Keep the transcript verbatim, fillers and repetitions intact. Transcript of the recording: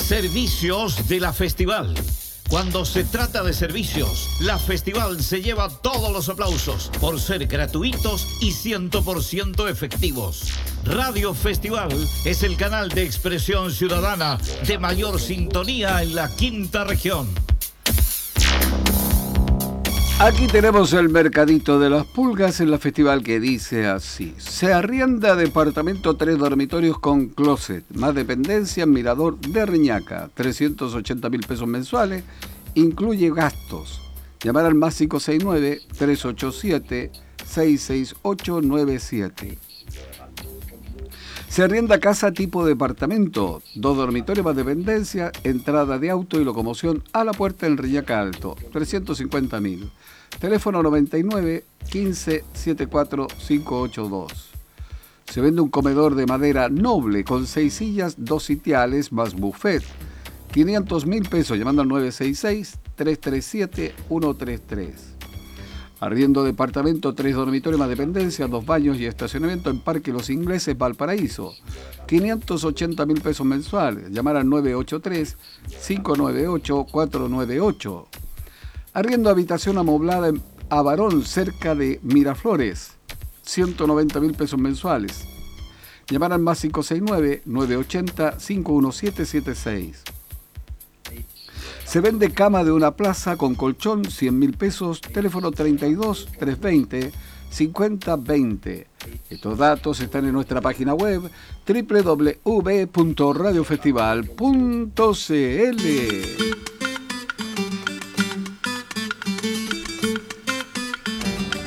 Servicios de la Festival. Cuando se trata de servicios, la Festival se lleva todos los aplausos por ser gratuitos y cien por ciento efectivos. Radio Festival es el canal de expresión ciudadana de mayor sintonía en la quinta región. Aquí tenemos el mercadito de las pulgas en la Festival que dice así. Se arrienda departamento tres dormitorios con closet, más dependencia en Mirador de Reñaca, trescientos ochenta mil pesos mensuales, incluye gastos. Llamar al más cinco seis nueve, tres ocho siete, seis seis ocho nueve siete. Se arrienda casa tipo departamento, dos dormitorios más dependencia, entrada de auto y locomoción a la puerta en Reñaca Alto, trescientos cincuenta mil. Teléfono noventa y nueve, quince, setenta y cuatro, quinientos ochenta y dos. Se vende un comedor de madera noble con seis sillas, dos sitiales más buffet. quinientos mil pesos llamando al nueve seis seis, tres tres siete, uno tres tres. Arriendo departamento, tres dormitorios más dependencia, dos baños y estacionamiento en Parque Los Ingleses, Valparaíso. quinientos ochenta mil pesos mensuales. Llamar al nueve ocho tres, cinco nueve ocho, cuatro nueve ocho. Arriendo habitación amoblada en Avarón, cerca de Miraflores. ciento noventa mil pesos mensuales. Llamar al más cinco seis nueve, nueve ocho cero, cinco uno siete siete seis. Se vende cama de una plaza con colchón, cien mil pesos, teléfono treinta y dos, trescientos veinte, cincuenta veinte. Estos datos están en nuestra página web doble u doble u doble u punto radio festival punto c l.